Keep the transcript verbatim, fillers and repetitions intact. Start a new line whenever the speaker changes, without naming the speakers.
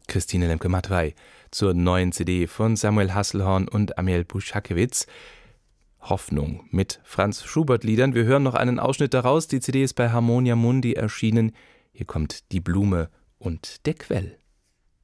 Christine Lemke-Matwei zur neuen C D von Samuel Hasselhorn und Amiel Puszkiewicz. Hoffnung mit Franz Schubert-Liedern. Wir hören noch einen Ausschnitt daraus. Die C D ist bei Harmonia Mundi erschienen. Hier kommt Die Blume und der Quell.